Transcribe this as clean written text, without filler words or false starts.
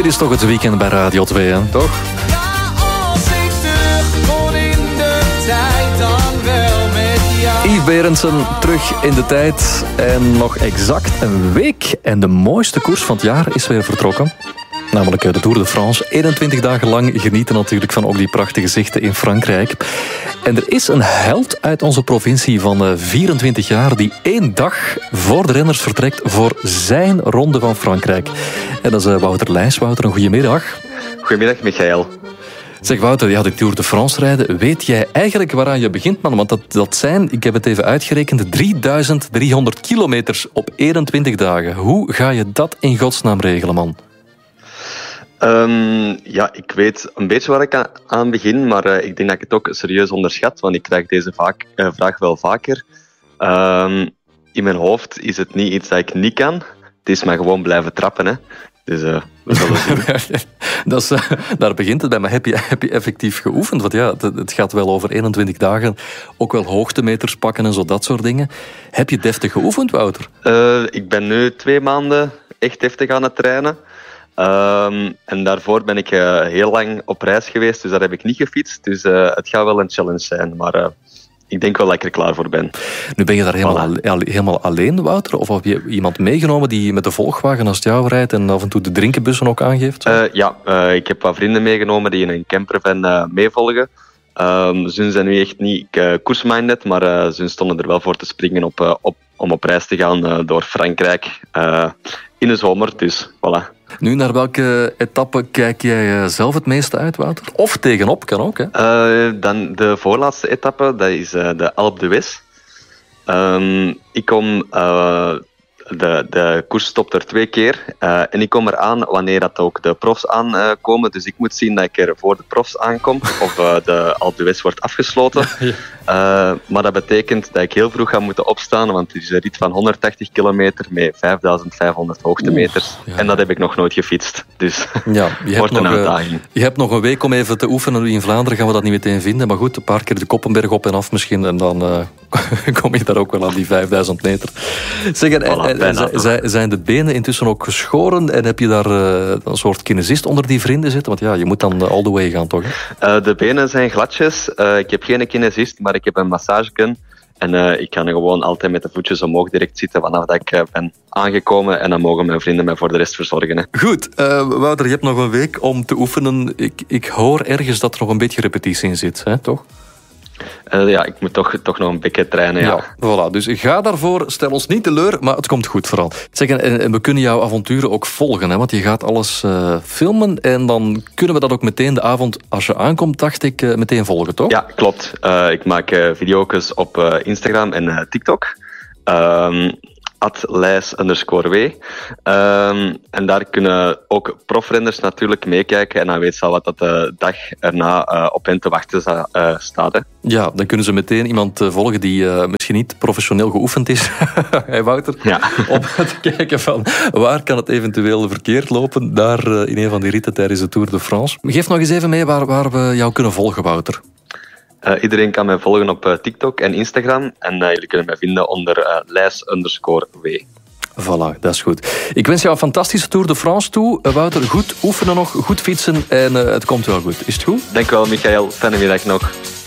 Dit is toch het weekend bij Radio 2, hè? Toch? Yves Berendsen terug in de tijd. En nog exact een week. En de mooiste koers van het jaar is weer vertrokken. Namelijk de Tour de France. 21 dagen lang genieten natuurlijk van ook die prachtige zichten in Frankrijk. En er is een held uit onze provincie van 24 jaar... die 1 dag voor de renners vertrekt voor zijn ronde van Frankrijk. En dat is Wouter Leijs. Wouter, een goedemiddag. Goedemiddag, Michael. Zeg Wouter, ja, de Tour de France rijden. Weet jij eigenlijk waaraan je begint, man? Want dat zijn, ik heb het even uitgerekend, 3300 kilometers op 21 dagen. Hoe ga je dat in godsnaam regelen, man? Ja, ik weet een beetje waar ik aan begin, maar ik denk dat ik het ook serieus onderschat, want ik krijg deze vraag wel vaker. In mijn hoofd is het niet iets dat ik niet kan. Het is maar gewoon blijven trappen, hè. Dus we zullen zien. Daar begint het bij. Maar heb je effectief geoefend? Want ja, het gaat wel over 21 dagen. Ook wel hoogtemeters pakken en zo, dat soort dingen. Heb je deftig geoefend, Wouter? Ik ben nu 2 maanden echt deftig aan het trainen. En daarvoor ben ik heel lang op reis geweest, dus daar heb ik niet gefietst. Dus het gaat wel een challenge zijn, maar ik denk wel dat ik er klaar voor ben. Nu ben je daar helemaal alleen, Wouter? Of heb je iemand meegenomen die met de volgwagen naast jou rijdt en af en toe de drinkenbussen ook aangeeft? Ja, ik heb wat vrienden meegenomen die in een campervan meevolgen. Ze zijn nu echt niet koersminded, maar ze stonden er wel voor te springen om op reis te gaan door Frankrijk in de zomer. Dus voilà. Nu, naar welke etappe kijk jij zelf het meeste uit, Wouter? Of tegenop, kan ook, hè? Dan de voorlaatste etappe, dat is de Alpe d'Huez. Ik kom... De koers stopt er 2 keer. En ik kom eraan wanneer dat ook de profs aankomen. Dus ik moet zien dat ik er voor de profs aankom. Of de Alpe d'Huez wordt afgesloten. Maar dat betekent dat ik heel vroeg ga moeten opstaan. Want het is een rit van 180 kilometer met 5500 hoogtemeters. Ja. En dat heb ik nog nooit gefietst. Dus ja, wordt een uitdaging. Je hebt nog een week om even te oefenen. In Vlaanderen gaan we dat niet meteen vinden. Maar goed, een paar keer de Koppenberg op en af misschien. En dan kom je daar ook wel aan die 5000 meter. Zeg, zijn de benen intussen ook geschoren? En heb je daar een soort kinesist onder die vrienden zitten? Want ja, je moet dan all the way gaan, toch? De benen zijn gladjes. Ik heb geen kinesist, maar ik heb een massagegun. En ik kan er gewoon altijd met de voetjes omhoog direct zitten vanaf dat ik ben aangekomen. En dan mogen mijn vrienden mij voor de rest verzorgen. Hè. Goed, Wouter, je hebt nog een week om te oefenen. Ik hoor ergens dat er nog een beetje repetitie in zit, hè, toch? Ja, ik moet toch nog een beetje trainen, ja. Voilà, dus ga daarvoor, stel ons niet teleur, maar het komt goed vooral. Zeg, en we kunnen jouw avonturen ook volgen, hè, want je gaat alles filmen en dan kunnen we dat ook meteen de avond, als je aankomt, dacht ik, meteen volgen, toch? Ja, klopt. Ik maak video's op Instagram en TikTok. @Leijs_W. En daar kunnen ook profrenners natuurlijk meekijken. En dan weet ze al wat dat de dag erna op hen te wachten staat. Hè. Ja, dan kunnen ze meteen iemand volgen die misschien niet professioneel geoefend is. Hey Wouter, ja. Om te kijken van waar kan het eventueel verkeerd lopen. Daar in een van die ritten tijdens de Tour de France. Geef nog eens even mee waar we jou kunnen volgen, Wouter. Iedereen kan mij volgen op TikTok en Instagram. En jullie kunnen mij vinden onder Leijs_W. Voilà, dat is goed. Ik wens jou een fantastische Tour de France toe. Wouter, goed oefenen nog, goed fietsen en het komt wel goed. Is het goed? Dank u wel, Michael. Fijne middag nog.